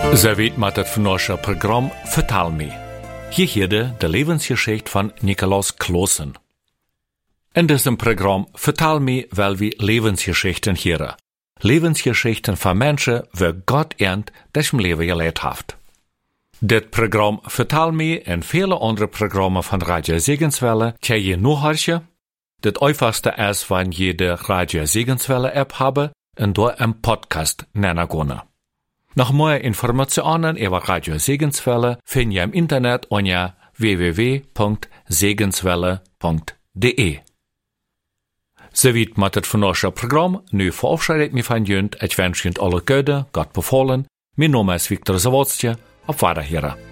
Ze weet met het vandaagse programma Vertel me. Hier hoorde de levensgeschichte van Nikolaus Kloosen. In diesem Programm Vertel me wel we levensgeschichten horen. Levensgeschichten van mensen waar Gott ernt das im Leben geleid heeft. Dit programma Vertel me en vele andere programma's van Radio Segenswelle kan je nog horen. Dit einfachste is wanneer je de Radio Segenswelle app hebben en door een podcast nennen kunnen. Noch mehr Informationen über Radio Segenswelle finden ihr im Internet unter www.segenswelle.de. Soweit mit het vandaagse Programm. Nu verabschiede ich mich von Jönt. Ich wünsche Ihnen alle Gute, Gott befohlen. Mein Name ist Viktor Zawodski. Auf Wiederhören.